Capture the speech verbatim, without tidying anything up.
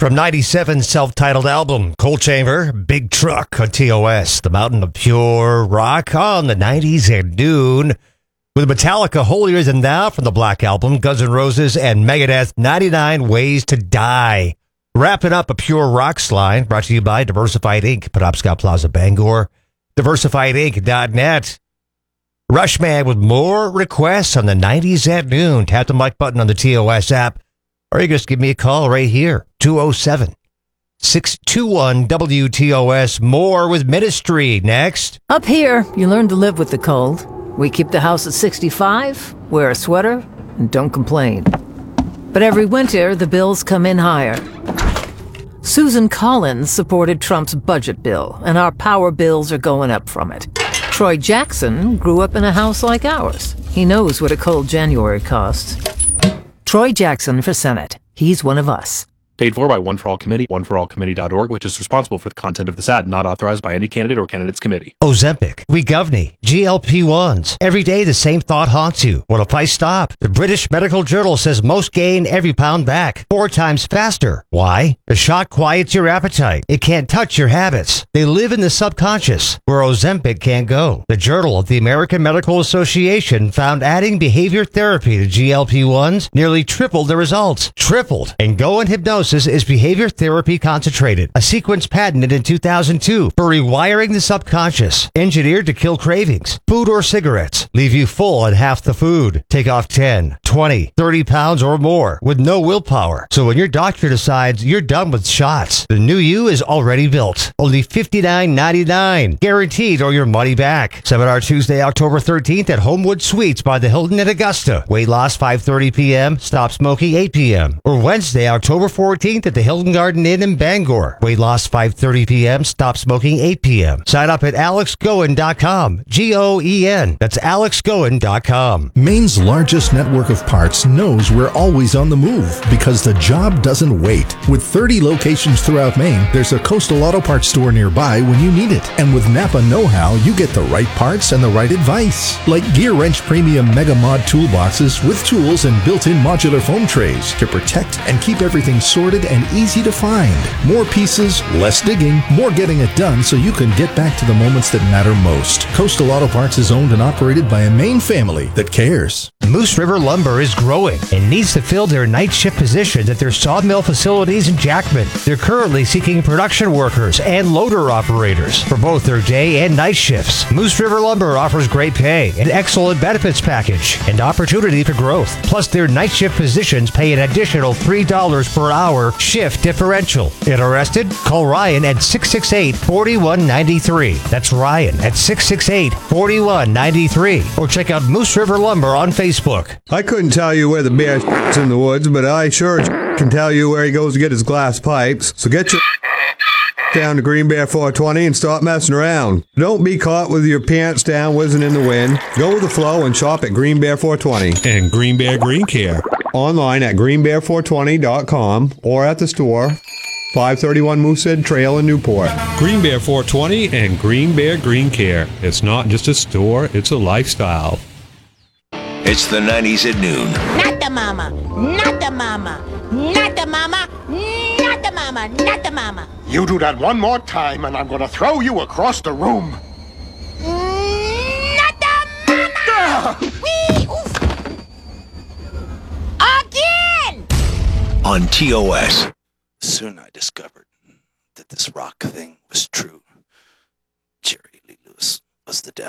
From ninety-seven's self-titled album, Coal Chamber, Big Truck on T O S, the mountain of pure rock on the nineties at noon. With Metallica, Holier Than Thou from the Black Album, Guns N' Roses, and Megadeth, ninety-nine Ways to Die. Wrapping up a pure rocks line, brought to you by Diversified Incorporated, Penobscot Plaza, Bangor, diversified inc dot net. Rushman with more requests on the nineties at noon. Tap the mic button on the T O S app, or you just give me a call right here, two oh seven, six two one, W T O S. More with Ministry next. Up here, you learn to live with the cold. We keep the house at sixty-five, wear a sweater, and don't complain. But every winter, the bills come in higher. Susan Collins supported Trump's budget bill, and our power bills are going up from it. Troy Jackson grew up in a house like ours. He knows what a cold January costs. Troy Jackson for Senate. He's one of us. Paid for by One for All Committee, one for all committee dot org, which is responsible for the content of this ad, not authorized by any candidate or candidate's committee. Ozempic, Wegovny, G L P ones. Every day the same thought haunts you. What if I stop? The British Medical Journal says most gain every pound back, four times faster. Why? The shot quiets your appetite. It can't touch your habits. They live in the subconscious, where Ozempic can't go. The Journal of the American Medical Association found adding behavior therapy to G L P ones nearly tripled the results. Tripled. And Go and Hypnosis is behavior therapy concentrated, a sequence patented in two thousand two for rewiring the subconscious, engineered to kill cravings. Food or cigarettes leave you full on half the food. Take off ten, twenty, thirty pounds or more with no willpower. So when your doctor decides you're done with shots, the new you is already built. Only fifty-nine ninety-nine, guaranteed or your money back. Seminar Tuesday, October thirteenth at Homewood Suites by the Hilton at Augusta. Weight loss five thirty p.m., stop smoking eight p.m. Or Wednesday, October fourteenth at the Hilton Garden Inn in Bangor. Weight loss five thirty p.m., stop smoking eight p.m. Sign up at alex goen dot com. G O E N. That's alex goen dot com. Maine's largest network of parts knows we're always on the move because the job doesn't wait. With thirty locations throughout Maine, there's a Coastal Auto Parts store nearby when you need it. And with Napa Know-How, you get the right parts and the right advice. Like Gear Wrench Premium Mega Mod toolboxes with tools and built-in modular foam trays to protect and keep everything sorted and easy to find. More pieces, less digging, more getting it done so you can get back to the moments that matter most. Coastal Auto Parts is owned and operated by a Maine family that cares. Moose River Lumber is growing and needs to fill their night shift positions at their sawmill facilities in Jackman. They're currently seeking production workers and loader operators for both their day and night shifts. Moose River Lumber offers great pay, an excellent benefits package, and opportunity for growth. Plus, their night shift positions pay an additional three dollars per hour shift differential. Interested? Call Ryan at six six eight, four one nine three. That's Ryan at six six eight, four one nine three. Or check out Moose River Lumber on Facebook. I couldn't tell you where the bear is in the woods, but I sure can tell you where he goes to get his glass pipes. So get your down to Green Bear four twenty and stop messing around. Don't be caught with your pants down whizzing in the wind. Go with the flow and shop at Green Bear four twenty. And Green Bear Green Care. Online at green bear four twenty dot com or at the store, five thirty-one Moosehead Trail in Newport. Green Bear four twenty and Green Bear Green Care. It's not just a store, it's a lifestyle. It's the nineties at noon. Not the mama, not the mama, not the mama, not the mama, not the mama. You do that one more time and I'm gonna throw you across the room. Not the mama! Wee, oof. Again! On T O S. Soon I discovered that this rock thing was true. Jerry Lee Lewis was the devil.